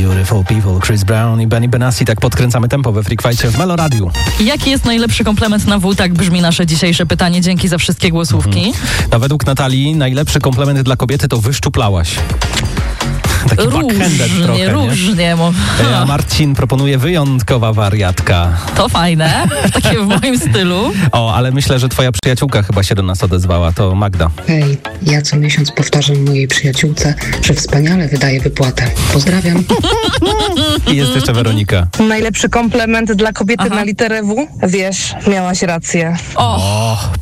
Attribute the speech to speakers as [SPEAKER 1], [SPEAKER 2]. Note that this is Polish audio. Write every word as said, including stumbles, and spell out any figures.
[SPEAKER 1] Beautiful People, Chris Brown i Benny Benassi. Tak podkręcamy tempo we Freak Fight'cie w Melo Radio.
[SPEAKER 2] Jaki jest najlepszy komplement na W? Tak brzmi nasze dzisiejsze pytanie. Dzięki za wszystkie głosówki.
[SPEAKER 1] Mhm. No, według Natalii najlepszy komplement dla kobiety to wyszczuplałaś. Taki backhanded trochę, nie?
[SPEAKER 2] Różnie. Mo-
[SPEAKER 1] A Marcin proponuje wyjątkowa wariatka.
[SPEAKER 2] To fajne, takie w moim stylu.
[SPEAKER 1] O, ale myślę, że twoja przyjaciółka chyba się do nas odezwała, to Magda.
[SPEAKER 3] Hej, ja co miesiąc powtarzam mojej przyjaciółce, że wspaniale wydaje wypłatę. Pozdrawiam.
[SPEAKER 1] I jest jeszcze Weronika.
[SPEAKER 4] Najlepszy komplement dla kobiety
[SPEAKER 2] Aha.
[SPEAKER 4] na literę W? Wiesz, miałaś rację.
[SPEAKER 2] O,
[SPEAKER 1] O,